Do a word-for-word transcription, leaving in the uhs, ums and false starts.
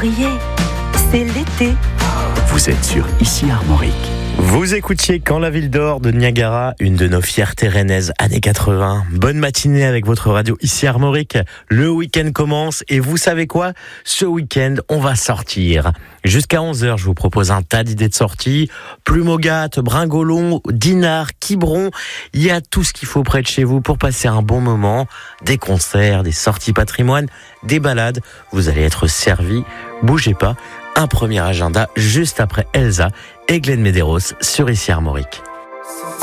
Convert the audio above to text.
souriez, c'est l'été. Vous êtes sur Ici Armorique. Vous écoutiez Quand la ville dort de Niagara, une de nos fiertés rennaises années quatre-vingts. Bonne matinée avec votre radio Ici Armorique. Le week-end commence et vous savez quoi ? Ce week-end, on va sortir. Jusqu'à onze heures, je vous propose un tas d'idées de sortie. Plumogat, Bringolon, Dinard, Quiberon. Il y a tout ce qu'il faut près de chez vous pour passer un bon moment. Des concerts, des sorties patrimoine, des balades. Vous allez être servis. Bougez pas. Un premier agenda juste après Elsa et Glenn Medeiros sur Ici Armorique.